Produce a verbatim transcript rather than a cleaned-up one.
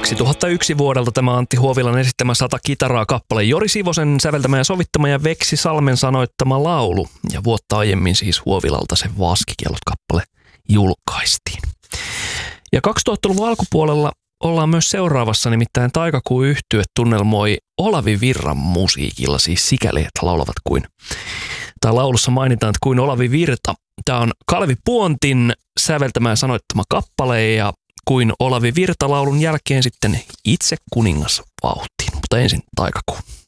kaksituhattayksi vuodelta tämä Antti Huovilan esittämä Sata kitaraa kappale, Jori Sivosen säveltämä ja sovittama ja Veksi Salmen sanoittama laulu. Ja vuotta aiemmin siis Huovilalta se Vaskikiellot-kappale julkaistiin. Ja kaksituhattaluvun alkupuolella ollaan myös seuraavassa, nimittäin Taikakuu-yhtye tunnelmoi Olavi Virran musiikilla, siis sikäli, että laulavat kuin, tai laulussa mainitaan, että kuin Olavi Virta. Tämä on Kalevi Puontin säveltämä ja sanoittama kappale, ja kuin Olavi Virta laulun jälkeen sitten Itse kuningas vauhtiin, mutta ensin Taikakuu.